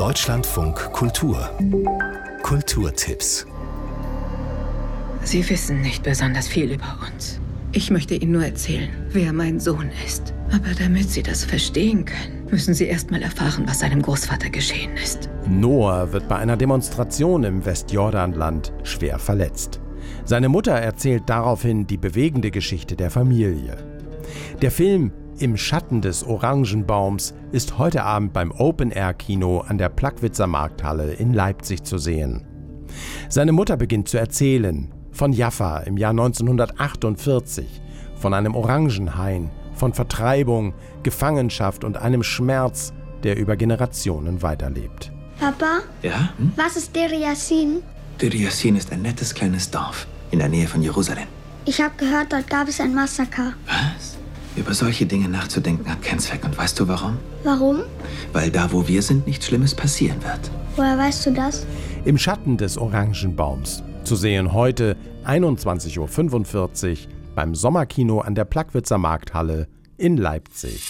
Deutschlandfunk Kultur. Kulturtipps. Sie wissen nicht besonders viel über uns. Ich möchte Ihnen nur erzählen, wer mein Sohn ist. Aber damit Sie das verstehen können, müssen Sie erst mal erfahren, was seinem Großvater geschehen ist. Noah wird bei einer Demonstration im Westjordanland schwer verletzt. Seine Mutter erzählt daraufhin die bewegende Geschichte der Familie. Der Film Im Schatten des Orangenbaums ist heute Abend beim Open-Air-Kino an der Plagwitzer Markthalle in Leipzig zu sehen. Seine Mutter beginnt zu erzählen von Jaffa im Jahr 1948, von einem Orangenhain, von Vertreibung, Gefangenschaft und einem Schmerz, der über Generationen weiterlebt. Papa? Ja? Was ist Deir Yassin? Deir Yassin ist ein nettes kleines Dorf in der Nähe von Jerusalem. Ich habe gehört, dort gab es ein Massaker. Was? Über solche Dinge nachzudenken hat keinen Zweck. Und weißt du warum? Warum? Weil da, wo wir sind, nichts Schlimmes passieren wird. Woher weißt du das? Im Schatten des Orangenbaums. Zu sehen heute 21.45 Uhr beim Sommerkino an der Plagwitzer Markthalle in Leipzig.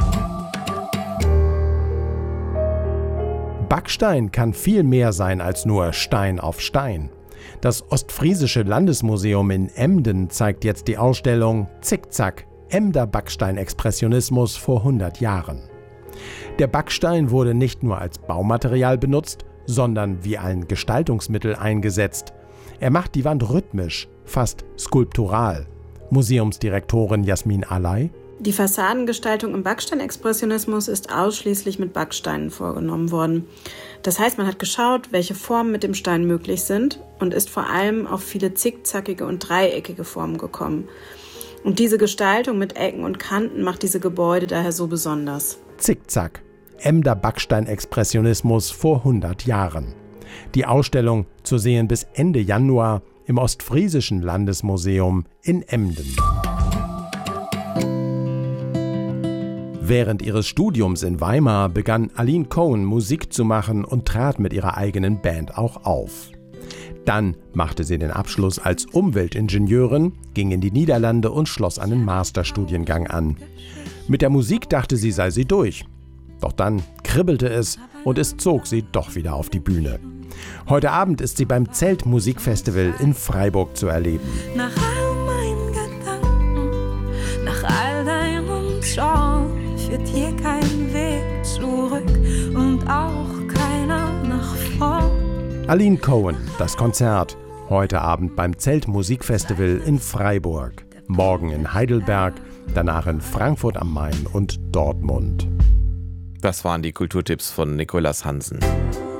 Backstein kann viel mehr sein als nur Stein auf Stein. Das Ostfriesische Landesmuseum in Emden zeigt jetzt die Ausstellung Zickzack, Emder Backsteinexpressionismus vor 100 Jahren. Der Backstein wurde nicht nur als Baumaterial benutzt, sondern wie ein Gestaltungsmittel eingesetzt. Er macht die Wand rhythmisch, fast skulptural. Museumsdirektorin Jasmin Alay: Die Fassadengestaltung im Backsteinexpressionismus ist ausschließlich mit Backsteinen vorgenommen worden. Das heißt, man hat geschaut, welche Formen mit dem Stein möglich sind und ist vor allem auf viele zickzackige und dreieckige Formen gekommen. Und diese Gestaltung mit Ecken und Kanten macht diese Gebäude daher so besonders. Zickzack, Emder Backsteinexpressionismus vor 100 Jahren. Die Ausstellung zu sehen bis Ende Januar im Ostfriesischen Landesmuseum in Emden. Während ihres Studiums in Weimar begann Aline Cohen Musik zu machen und trat mit ihrer eigenen Band auch auf. Dann machte sie den Abschluss als Umweltingenieurin, ging in die Niederlande und schloss einen Masterstudiengang an. Mit der Musik dachte sie, sei sie durch. Doch dann kribbelte es und es zog sie doch wieder auf die Bühne. Heute Abend ist sie beim Zeltmusikfestival in Freiburg zu erleben. Nach all meinen Gedanken, nach all deinem Schauen, führt hier kein Weg zurück und auch keiner nach vorn. Aline Cohen, das Konzert, heute Abend beim Zeltmusikfestival in Freiburg. Morgen in Heidelberg, danach in Frankfurt am Main und Dortmund. Das waren die Kulturtipps von Nicolas Hansen.